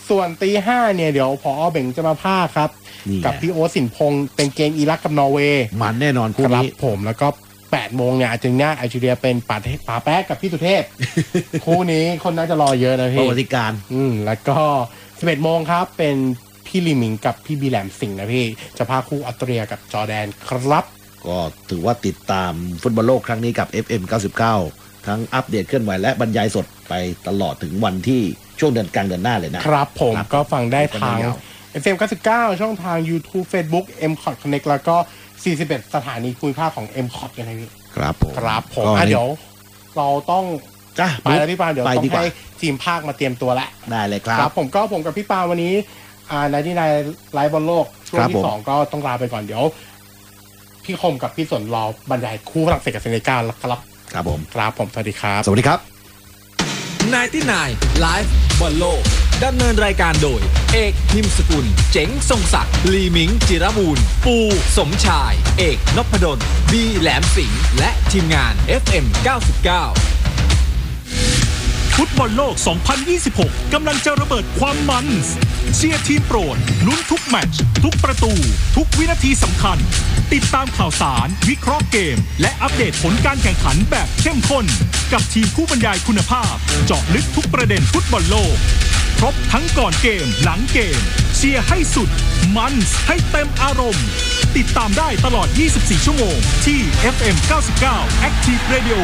ส่วนตี 5เนี่ยเดี๋ยวผอ.เบ่งจะมาพากย์ครับกับพี่โอ๊ตสินพงษ์เป็นเกมอิรักกับนอร์เวย์มันแน่นอนคู่นี้ผมแล้วก็8 โมงเนี่ยอาร์เจนตินาแอลจีเรียเป็นป๋าแป๊กกับพี่สุเทพ คู่นี้คนน่าจะรอเยอะนะพี่ประวัติการแล้วก็11 โมงครับเป็นพี่ลีมิงกับพี่บีแหลมสิงห์นะพี่จะพาคู่ออสเตรียกับจอร์แดนครับก็ถือว่าติดตามฟุตบอลโลกครั้งนี้กับ FM 99ทั้งอัปเดตเคลื่อนไหวและบรรยายสดไปตลอดถึงวันที่ช่วงเดือนกลางเดือนหน้าเลยนะครับผมก็ฟังได้ทาง FM 99ช่องทาง YouTube Facebook MCOT Connect แล้วก็41 สถานีคุยภาคของ MCOT กันนะพี่ครับผมเดี๋ยวเราต้องไปแล้วพี่ปาเดี๋ยวต้องให้ทีมภาคมาเตรียมตัวแล้วได้เลยครับผมกับพี่ปาวันนี้ในที่ในไลฟ์บอลโลกช่วงที่ 2ก็ต้องลาไปก่อนเดี๋ยวพี่คมกับพี่สนรอบรรยายคู่ฝรั่งเศสกับเซเนกัลครับผมสวัสดีครับสวัสดีครับ 99 ไลฟ์บอลโลกดำเนินรายการโดยเอกนิมสกุลเจ๋งทรงศักดิ์ลีมิงจิรบูรณ์ปูสมชายเอกนพดลบีแหลมสิงห์และทีมงาน FM 99 ฟุตบอลโลก 2026 กำลังจะระเบิดความมันเชียร์ทีมโปรดลุ้นทุกแมตช์ทุกประตูทุกวินาทีสำคัญติดตามข่าวสารวิเคราะห์เกมและอัปเดตผลการแข่งขันแบบเข้มข้นกับทีมผู้บรรยายคุณภาพเจาะลึกทุกประเด็นฟุตบอลโลกครบทั้งก่อนเกมหลังเกมเชียร์ให้สุดมันให้เต็มอารมณ์ติดตามได้ตลอด 24 ชั่วโมงที่ FM 99 Active Radio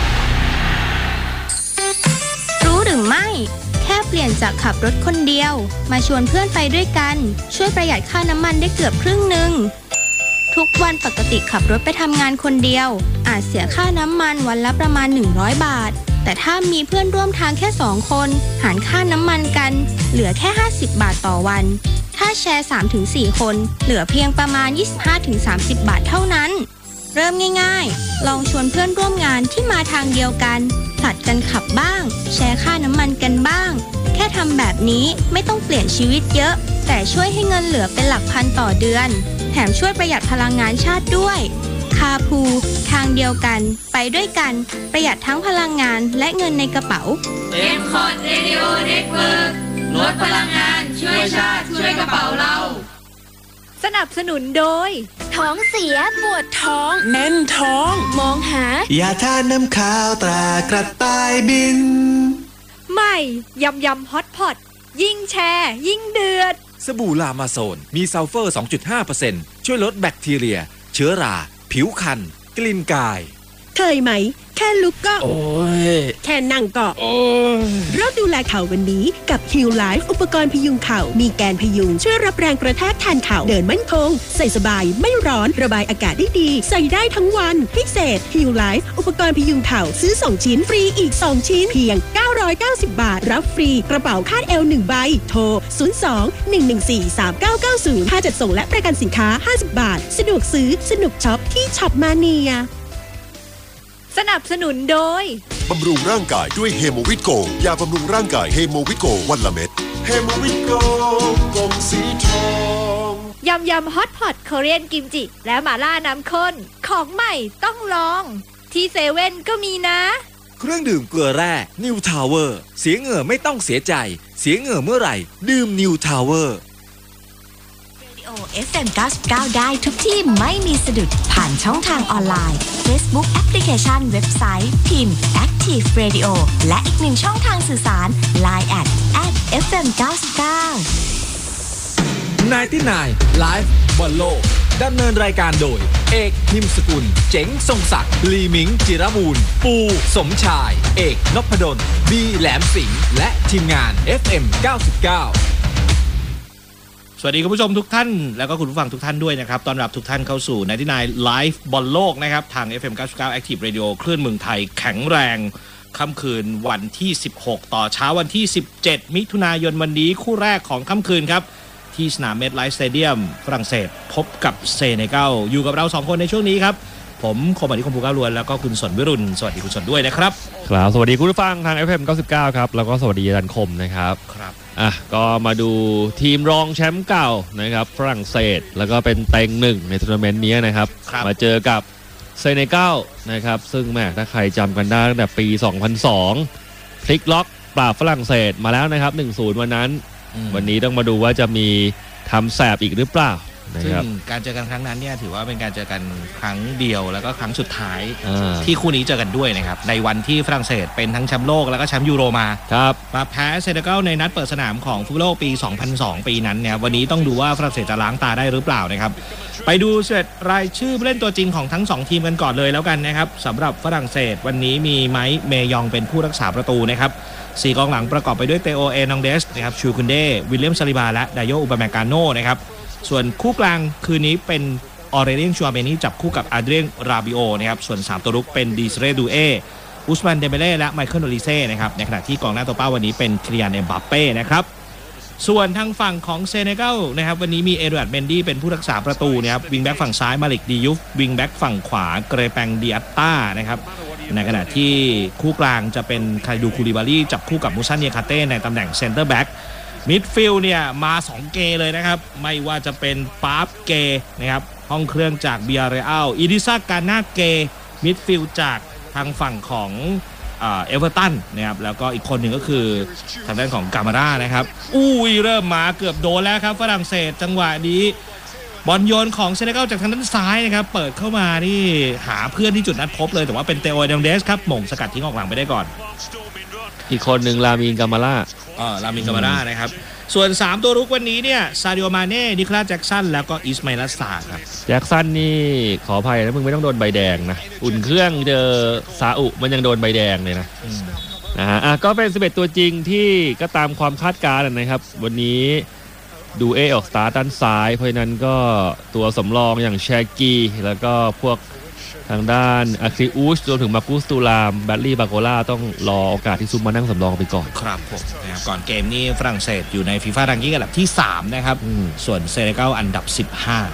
รู้หรือไม่แค่เปลี่ยนจากขับรถคนเดียวมาชวนเพื่อนไปด้วยกันช่วยประหยัดค่าน้ำมันได้เกือบครึ่งหนึ่งทุกวันปกติขับรถไปทำงานคนเดียวอาจเสียค่าน้ำมันวันละประมาณ100 บาทแต่ถ้ามีเพื่อนร่วมทางแค่2 คนหารค่าน้ำมันกันเหลือแค่50 บาทต่อวันถ้าแชร์ 3-4 คนเหลือเพียงประมาณ 25-30 บาทเท่านั้นเริ่มง่ายๆลองชวนเพื่อนร่วมงานที่มาทางเดียวกันผลัดกันขับบ้างแชร์ค่าน้ำมันกันบ้างแค่ทำแบบนี้ไม่ต้องเปลี่ยนชีวิตเยอะแต่ช่วยให้เงินเหลือเป็นหลักพันต่อเดือนแถมช่วยประหยัดพลังงานชาติด้วยคาพูทางเดียวกันไปด้วยกันประหยัดทั้งพลังงานและเงินในกระเป๋า MCOT Radio Network ลดพลังงานช่วยชาติช่วยกระเป๋าเราสนับสนุนโดยท้องเสียปวดท้องแน่นท้องมองหายาทาน้ำข้าวตรากระต่ายบินใหม่ยำฮอตพอตยิ่งแชร์ยิ่งเดือดสบู่ลามาโซนมีซัลเฟอร์ 2.5% ช่วยลดแบคทีเรียเชื้อราผิวคันกลิ่นกายเคยไหมแค่ลุกก็โอ้ยแค่นั่งก็โอ้ยเริ่มดูแลเข่าวันนี้กับ Heal Life อุปกรณ์พยุงเข่ามีแกนพยุงช่วยรับแรงกระแทกแทนเข่าเดินมั่นคงใส่สบายไม่ร้อนระบายอากาศได้ดีใส่ได้ทั้งวันพิเศษ Heal Life อุปกรณ์พยุงเข่าซื้อ2 ชิ้นฟรีอีก2 ชิ้นเพียง990 บาทรับฟรีกระเป๋าคาดเอว1ใบโทร02-114-3990ค่าจัดส่งและประกันสินค้า50 บาทสะดวกซื้อสนุกช็อปที่ช็อปมาเนียสนับสนุนโดยบำรุงร่างกายด้วยเฮโมวิตโกยาบำรุงร่างกายเฮโมวิตโกวันละเม็ดเฮโมวิตโกกลมสีทองยำฮอตพอตโคเรียนกิมจิและหม่าล่าน้ำข้นของใหม่ต้องลองที่เซเว่นก็มีนะเครื่องดื่มเกลือแร่นิวทาวเวอร์เสียเหงื่อไม่ต้องเสียใจเสียเหงื่อเมื่อไหร่ดื่มนิวทาวเวอร์ FM 99 ได้ทุกที่ไม่มีสะดุดผ่านช่องทางออนไลน์ Facebook แอปพลิเคชันเว็บไซต์พิมพ์ Active Radio และอีกหนึ่งช่องทางสื่อสาร Line @FM 99 99 ไลฟ์บอลโลกดำเนินรายการโดยเอกนิมสกุลเจ๋งทรงศักดิ์ลีมิงจิรบูรณ์ปูสมชายเอกนพดลบีแหลมสิงห์และทีมงาน FM 99 สวัสดีคุณผู้ชมทุกท่านแล้วก็คุณผู้ฟังทุกท่านด้วยนะครับต้อนรับทุกท่านเข้าสู่99ไลฟ์บอลโลกนะครับทาง FM 99 Active Radio คลื่นเมืองไทยแข็งแรงค่ำคืนวันที่16ต่อเช้าวันที่17มิถุนายนวันนี้คู่แรกของค่ำคืนครับที่สนามเมทไลฟ์สเตเดียมฝรั่งเศสพบกับเซเนกัลอยู่กับเรา2คนในช่วงนี้ครับผมคมอดิคมภูก้าวล้วนแล้วก็คุณสนวิรุณสวัสดีคุณสนด้วยนะครับครับสวัสดีคุณผู้ฟังทาง FM 99ครับแล้วก็สวัสดีอาจารย์คมนะครับก็มาดูทีมรองแชมป์เก่านะครับฝรั่งเศสแล้วก็เป็นเต็งหนึ่งในทัวร์นาเมนต์นี้นะครับมาเจอกับเซเนกัลนะครับซึ่งแม้ถ้าใครจำกันได้ตั้งแต่ปี 2002 พลิกล็อกปราบฝรั่งเศสมาแล้วนะครับ 1-0 วันนั้นวันนี้ต้องมาดูว่าจะมีทำแสบอีกหรือเปล่าซึ่งการเจอกันครั้งนั้นเนี่ยถือว่าเป็นการเจอกันครั้งเดียวแล้วก็ครั้งสุดท้าย ที่คู่นี้เจอกันด้วยนะครับในวันที่ฝรั่งเศสเป็นทั้งแชมป์โลกแล้วก็แชมป์ยูโรมาแพ้เซเนกัลในนัดเปิดสนามของฟุตบอลโลกปี 2002 ปีนั้นเนี่ยวันนี้ต้องดูว่าฝรั่งเศสจะล้างตาได้หรือเปล่านะครับไปดูเสร็จรายชื่อผู้เล่นตัวจริงของทั้ง2ทีมกันก่อนเลยแล้วกันนะครับสำหรับฝรั่งเศสวันนี้มีไมค์เมยองเป็นผู้รักษาประตูนะครับ4กองหลังประกอบไปด้วยเตโอเอนองเดสนะครับชูคุนเดวิลเลียมซาลิบาและไดโยอุปาเมกาโนนะครับส่วนคู่กลางคืนนี้เป็นออเรเลียนชัวเมนี่จับคู่กับอาเดรียนราบิโอนะครับส่วน3ตัวรุกเป็นดีเซเรดูเออุสมันเดเบเล่และไมเคิลโอลิเซ่นะครับในขณะที่กองหน้าตัวเป้าวันนี้เป็นคิลิยานเอ็มบัปเป้นะครับส่วนทางฝั่งของเซเนกัลนะครับวันนี้มีเอดวาร์ดเมนดี้เป็นผู้รักษาประตูนะครับวิงแบ็กฝั่งซ้ายมาลิกดิยุฟวิงแบ็กฝั่งขวาเกรแปงดิอัตตานะครับในขณะที่คู่กลางจะเป็นคาริดูคูลิบาลีจับคู่กับมูซันเยคาเต้ในตำแหน่งเซนเตอร์แบ็กมิดฟิลด์เนี่ยมา2เกเลยนะครับไม่ว่าจะเป็นปาร์ฟเกนะครับห้องเครื่องจากเบียร์เรอัลอีดิซากานาเกมิดฟิลด์จากทางฝั่งของเอเวอร์ตันนะครับแล้วก็อีกคนหนึ่งก็คือทางด้านของกามาร่านะครับเริ่มมาเกือบโดนแล้วครับฝรั่งเศสจังหวะนี้บอลโยนของเซเนกัลจากทางด้านซ้ายนะครับเปิดเข้ามาที่หาเพื่อนที่จุดนัดพบเลยแต่ว่าเป็นเตโอเดงเดสครับหม่งสกัดทิ้งออกหลังไปได้ก่อนอีกคนหนึ่งลามินกามาร่านะครับส่วน3ตัวรุกวันนี้เนี่ยซาดิโอมาเน่นิโคลัสแจ็คสันแล้วก็อิสมาอิล อัสซาร์ครับแจ็คสันนี่ขออภัยนะมึงไม่ต้องโดนใบแดงนะอุ่นเครื่องเจอซาอุมันยังโดนใบแดงเลยนะฮะก็เป็น11ตัวจริงที่ก็ตามความคาดการณ์นะครับวันนี้ดูเอออกสตาร์ทด้านซ้ายเพราะนั้นก็ตัวสำรองอย่างแชกีแล้วก็พวกทางด้านอาคิอุสรวมถึงมากุสตูลามแบดลี่บาโกล่าต้องรอโอกาสที่ซุปมานั่งสำรองไปก่อนครับผมนะครับก่อนเกมนี้ฝรั่งเศสอยู่ในฟีฟ่ารังกิ้งอันดับที่3นะครับส่วนเซเนกัลอันดับ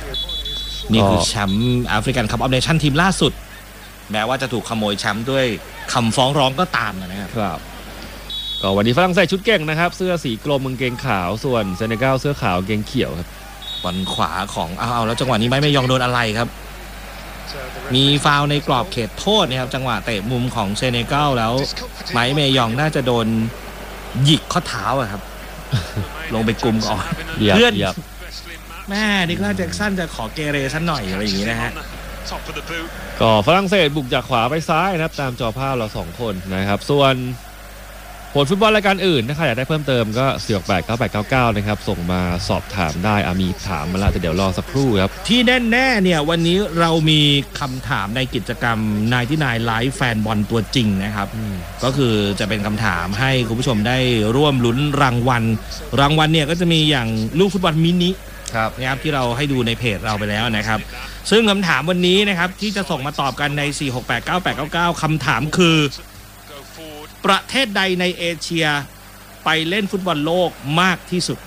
15นี่คือแชมป์แอฟริกันคัพออฟเนชั่นทีมล่าสุดแม้ว่าจะถูกขโมยแชมป์ด้วยคำฟ้องร้องก็ตามนะครับก็วันนี้ฝรั่งเศสชุดเก่งนะครับเสื้อสีกรมกางเกงขาวส่วนเซเนกัลเสื้อขาวกางเกงเขียวครับบอลขวาของแล้วจังหวะนี้ไม่ยองโดนอะไรครับมีฟาวล์ในกรอบเขตโทษนะครับจังหวะเตะมุมของเซเนกัลแล้วไมค์เมยองน่าจะโดนหยิกข้อเท้าครับลงไปกุมก่อนเพื่อนแม่นิโคลัสแจ็คสันจะขอเกเรสักหน่อยอะไรอย่างนี้นะฮะก็ฝรั่งเศสบุกจากขวาไปซ้ายนะครับตามจอภาพเรา2คนนะครับส่วนผลฟุตบอลรายการอื่นถ้าใครอยากได้เพิ่มเติมก็4689899นะครับส่งมาสอบถามได้มีถามมาแล้วแต่เดี๋ยวรอสักครู่ครับที่แน่ๆเนี่ยวันนี้เรามีคำถามในกิจกรรม99 Live แฟนบอลตัวจริงนะครับก็คือจะเป็นคำถามให้คุณผู้ชมได้ร่วมลุ้นรางวัลเนี่ยก็จะมีอย่างลูกฟุตบอลมินินะครับที่เราให้ดูในเพจเราไปแล้วนะครับซึ่งคำถามวันนี้นะครับที่จะส่งมาตอบกันใน4689899คำถามคือประเทศใดในเอเชียไปเล่นฟุตบอลโลกมากที่สุด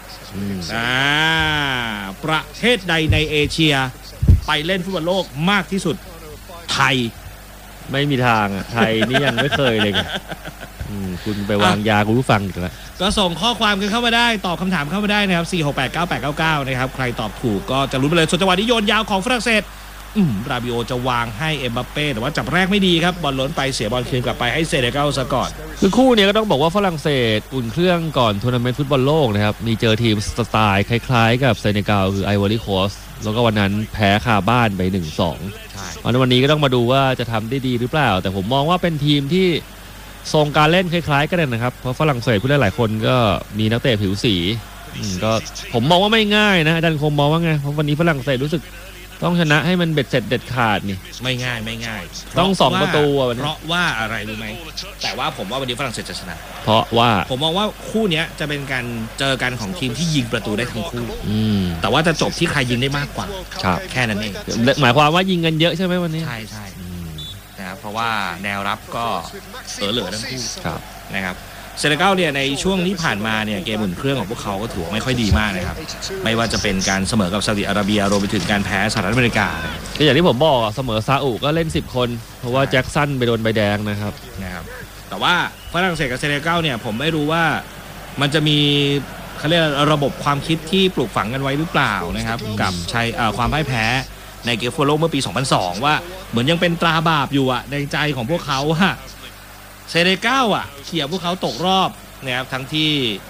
ประเทศใดในเอเชียไปเล่นฟุตบอลโลกมากที่สุดไทยไม่มีทางไทยนี่ยังไม่เคยเลยคุณไปวางยาคุณผู้ฟังอีกแล้วก็ส่งข้อความกันเข้ามาได้ตอบคำถามเข้ามาได้นะครับ4689899นะครับใครตอบถูกก็จะลุ้นไปเลยส่วนจังหวะนี้โยนยาวของฝรั่งเศสราบิโอจะวางให้เอ็มบัปเป้แต่ว่าจับแรกไม่ดีครับบอลล้นไปเสียบอลคืนกลับไปให้เซเนกัลซะก่อนคือคู่นี้ก็ต้องบอกว่าฝรั่งเศสอุ่นเครื่องก่อนทัวร์นาเมนต์ฟุตบอลโลกนะครับมีเจอทีมสไตล์คล้ายๆกับเซเนกัลคือไอวอรี่โคสต์แล้วก็วันนั้นแพ้คาบ้านไป 1-2 วันนี้ก็ต้องมาดูว่าจะทำได้ดีหรือเปล่าแต่ผมมองว่าเป็นทีมที่ทรงการเล่นคล้ายๆกันนะครับเพราะฝรั่งเศสผู้เล่นหลายคนก็มีนักเตะผิวสีก็ผมมองว่าไม่ง่ายนะอาจารย์คมมองว่าไงเพราะวันนี้ฝรั่งเศสรู้สึกต้องชนะให้มันเบ็ดเสร็จเด็ดขาดนี่ไม่ง่ายต้อง2ประตูเพราะว่าอะไรรู้ไหมแต่ว่าผมว่าวันนี้ฝรั่งเศสจะชนะเพราะว่าผมมองว่าคู่นี้จะเป็นการเจอกันของทีมที่ยิงประตูได้ทั้งคู่แต่ว่าจะจบที่ใครยิงได้มากกว่าแค่นั้นเองหมายความว่ายิงกันเยอะใช่ไหมวันนี้ใช่นะครับเพราะว่าแนวรับก็เหลือทั้งคู่นะครับเซเนกัลเนี่ยในช่วงที่ผ่านมาเนี่ยเกมอุ่นเครื่องของพวกเขาก็ถือไม่ค่อยดีมากนะครับไม่ว่าจะเป็นการเสมอกับซาอุดิอาระเบียรวมไปถึงการแพ้สหรัฐอเมริกาก็อย่างที่ผมบอกเสมอซาอุก็เล่น10คนเพราะว่าแจ็คสันไปโดนใบแดงนะครับแต่ว่าฝรั่งเศสกับเซเนกัลเนี่ยผมไม่รู้ว่ามันจะมีเขาเรียกระบบความคิดที่ปลูกฝังกันไว้หรือเปล่านะครับกับความพ่ายแพ้ในเกมฟุตบอลโลกเมื่อปี 2002 ว่าเหมือนยังเป็นตราบาปอยู่ในใจของพวกเขาเซเนกัลเขี่ยพวกเขาตกรอบนะครับทั้งที่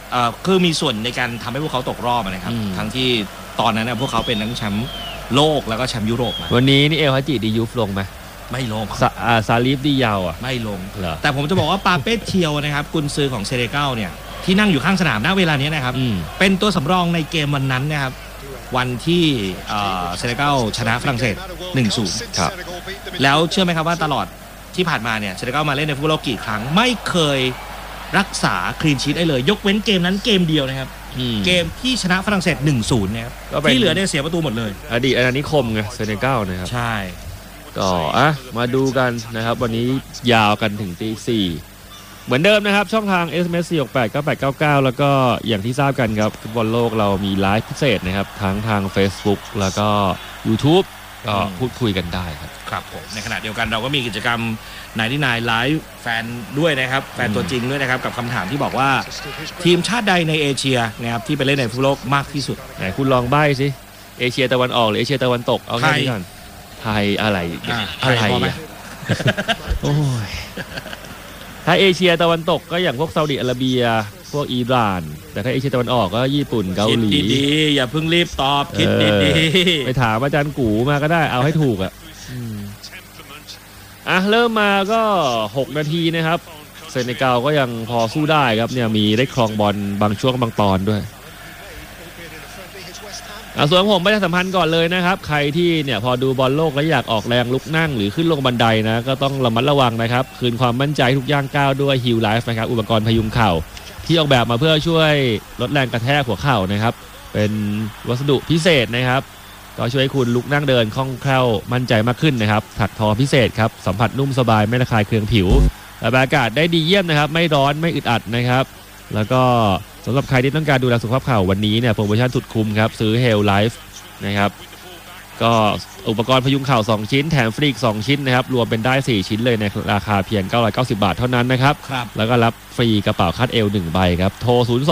คือมีส่วนในการทำให้พวกเขาตกรอบนะครับทั้งที่ตอนนั้นพวกเขาเป็นทั้งแชมป์โลกแล้วก็แชมป์ยุโรปมาวันนี้นี่เอลฮัจิดียูฟลงไหมไม่ลงซาลิฟดียาวไม่ลงแต่ผมจะบอกว่าปาเป้เทียวนะครับกุนซือของเซเนกัลเนี่ยที่นั่งอยู่ข้างสนามณเวลานี้นะครับเป็นตัวสำรองในเกมวันนั้นนะครับวันที่เซเนกัลชนะฝรั่งเศส 1-0 ครับแล้วเชื่อไหมครับว่าตลอดที่ผ่านมาเนี่ยเซเนกัลมาเล่นในฟุตบอลโลกกี่ครั้งไม่เคยรักษาคลีนชีทได้เลยยกเว้นเกมนั้นเกมเดียวนะครับเกมที่ชนะฝรั่งเศส 1-0 นะครับที่เหลือเนี่ยเสียประตูหมดเลยอดีตอาณานิคมไงเซเนกัลนะครับใช่ก็มาดูกันนะครับวันนี้ยาวกันถึงตี 4เหมือนเดิมนะครับช่องทาง SMS 4689899แล้วก็อย่างที่ทราบกันครับฟุตบอลโลกเรามีไลฟ์พิเศษนะครับทั้งทาง Facebook แล้วก็ YouTube ก็พูดคุยกันได้ครับครับผมในขณะเดียวกันเราก็มีกิจกรรม99 Live แฟนด้วยนะครับแฟนตัวจริงด้วยนะครับกับคำถามที่บอกว่าทีมชาติใดในเอเชียนะครับที่ไปเล่นในฟุตบอลโลกมากที่สุดไหนคุณลองใบ้สิเอเชียตะวันออกหรือเอเชียตะวันตกเอาแค่นี้ก่อนไทยอะไรโอ้ยถ้าเอเชียตะวันตกก็อย่างพวกซาอุดิอาระเบียพวกอิหร่านแต่ถ้าเอเชียตะวันออกก็ญี่ปุ่นเกาหลีคิดดีๆอย่าเพิ่งรีบตอบคิดดีๆไปถามอาจารย์กูมาก็ได้เอาให้ถูกเริ่มมาก็6นาทีนะครับเซเนกัลก็ยังพอสู้ได้ครับเนี่ยมีได้ครองบอลบางช่วงบางตอนด้วยส่วนผมประชาสัมพันธ์ก่อนเลยนะครับใครที่เนี่ยพอดูบอลโลกแล้วอยากออกแรงลุกนั่งหรือขึ้นลงบันไดนะก็ต้องระมัดระวังนะครับคืนความมั่นใจทุกย่างก้าวด้วยฮิลไลฟ์นะครับอุปกรณ์พยุงเข่าที่ออกแบบมาเพื่อช่วยลดแรงกระแทกหัวเข่านะครับเป็นวัสดุพิเศษนะครับก็ช่วยให้คุณลุกนั่งเดินคล่องแคล่วมั่นใจมากขึ้นนะครับถักทอพิเศษครับสัมผัสนุ่มสบายไม่ระคายเคืองผิวระบายอากาศได้ดีเยี่ยมนะครับไม่ร้อนไม่อึดอัดนะครับแล้วก็สำหรับใครที่ต้องการดูแลสุขภาพเข่าวันนี้เนี่ยโปรโมชั่นสุดคุ้มครับซื้อ Hell Life นะครับก็อุปกรณ์พยุงเข่า2ชิ้นแถมฟรีอีก2ชิ้นนะครับรวมเป็นได้4ชิ้นเลยในราคาเพียง990 บาทเท่านั้นนะครับแล้วก็รับฟรีกระเป๋าคาดเอว1ใบครับโทร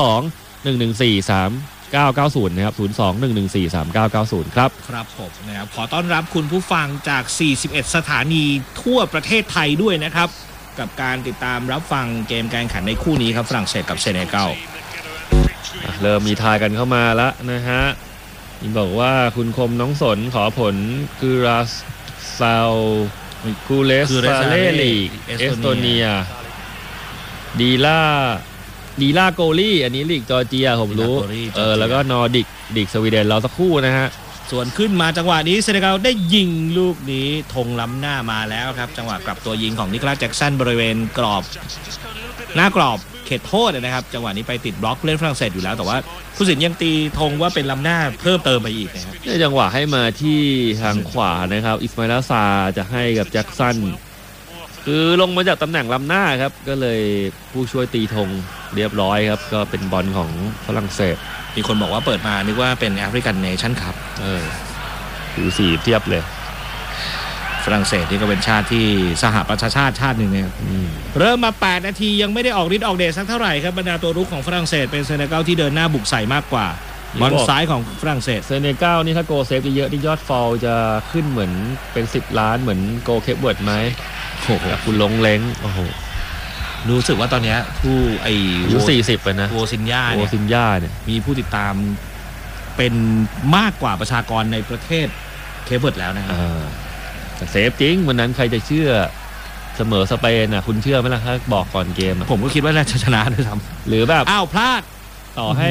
02-114-3990นะครับ02-114-3990ครับครับผมนะครับขอต้อนรับคุณผู้ฟังจาก41สถานีทั่วประเทศไทยด้วยนะครับกับการติดตามรับฟังเกมการแข่งขันในคู่นี้ครับฝรั่งเศสกับเซเนกัลเริ่มมีทายกันเข้ามาแล้วนะฮะบอกว่าคุณคมน้องสนขอผลกูราซาวกูเลสฟาเล่ลีกเอสโตเนียดีล่าโกลี่อันนี้ลีกจอร์เจียผมรู้แล้วก็นอร์ดิกสวีเดนเราสักคู่นะฮะส่วนขึ้นมาจังหวะนี้เซเนกัลได้ยิงลูกนี้ธงล้ำหน้ามาแล้วครับจังหวะกลับตัวยิงของนิโคลัสแจ็คสันบริเวณกรอบหน้ากรอบเขตโทษนะครับจังหวะนี้ไปติดบล็อกเล่นฝรั่งเศสอยู่แล้วแต่ว่าผู้สินยังตีธงว่าเป็นล้ำหน้าเพิ่มเติมไปอีกนะครับในจังหวะให้มาที่ทางขวานะครับอิสมาอิลซาจะให้กับแจ็คสันคือลงมาจากตำแหน่งล้ำหน้าครับก็เลยผู้ช่วยตีธงเรียบร้อยครับก็เป็นบอลของฝรั่งเศสมีคนบอกว่าเปิดมานึกว่าเป็นแอฟริกันเนชั่นคัพดูสีเทียบเลยฝรั่งเศสที่ก็เป็นชาติที่สหประชาชาติชาติหนึ่งเนี่ยเริ่มมา8นาทียังไม่ได้ออกฤทธิ์ออกเดชสักเท่าไหร่ครับบรรดาตัวรุกของฝรั่งเศสเป็นเซเนกัลที่เดินหน้าบุกใส่มากกว่าบอลซ้ายของฝรั่งเศสเซเนกัลนี่ถ้าโกเซฟเยอะที่ยอดฟอลจะขึ้นเหมือนเป็น10ล้านเหมือนโกเคปเวิร์ดไหมโอ้โหคุณลงเล้งโอ้โหรู้สึกว่าตอนนี้ผู้อายุ40ไปนะโวซินญาเนี่ยมีผู้ติดตามเป็นมากกว่าประชากรในประเทศเคปเวิร์ดแล้วนะครับเซฟจริงวันนั้นใครจะเชื่อเสมอสเปนคุณเชื่อไหมล่ะถ้าบอกก่อนเกมผมก็คิดว่าน่าจะชนะด้วยซ้ำหรือแบบอ้าวพลาดต่อให้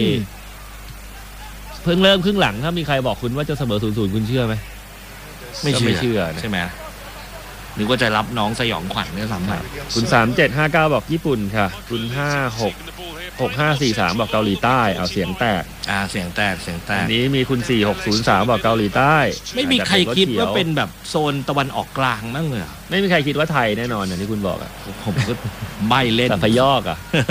เพิ่งเริ่มครึ่งหลังถ้ามีใครบอกคุณว่าจะเสมอ 0-0 คุณเชื่อไหมไม่เชื่อใช่ไหมนึกว่าจะรับน้องสยองขวัญเนี่ยซ้ำไปคุณ3759บอกญี่ปุ่นค่ะคุณ6543บอกเกาหลีใต้เอาเสียงแตกเสียงแตกอันนี้มีคุณ4603บอกเกาหลีใต้ไม่มีใครคิดว่าเป็นแบบโซนตะวันออกกลางบ้างเลยไม่มีใครคิดว่าไทยแน่นอนอย่างที่คุณบอกผมก็ไม่เล่นแต่พยอก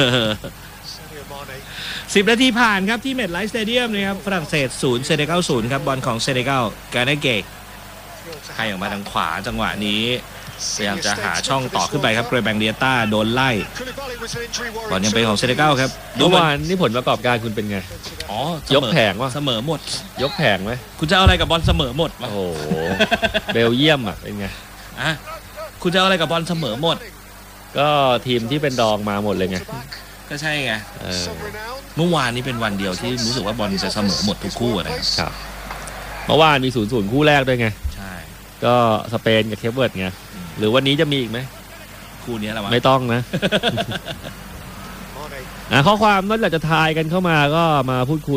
10 นาทีผ่านครับที่เมทไลฟ์สเตเดียมนะครับฝรั่งเศส0เซเนกัล0ครับบอลของเซเนกัลการ์เนเกกให้ออกมาทางขวาจังหวะนี้พยายามจะหาช่องต่อขึ้นไปครับเกรแบงเดียต้าโดนไล่บอลยังเป็นของเซเนกัลครับดูวันนี่ผลประกอบการคุณเป็นไงยกแผงวะเสมอหมดยกแผงไหมคุณจะเอาอะไรกับบอลเสมอหมดโอ้โหเบลเยียมเป็นไงคุณจะเอาอะไรกับบอลเสมอหมดก็ทีมที่เป็นดองมาหมดเลยไงก็ใช่ไงเมื่อวานนี้เป็นวันเดียวที่รู้สึกว่าบอลจะเสมอหมดทุกคู่นะครับเมื่อวานมี 0-0 คู่แรกด้วยไงใช่ก็สเปนกับเคปเวิร์ดไงหรือวันนี้จะมีอีกไหมคู่นี้แหละไม่ต้องนะข้อความนอกจากจะทายกันเข้ามาก็มาพูดคุย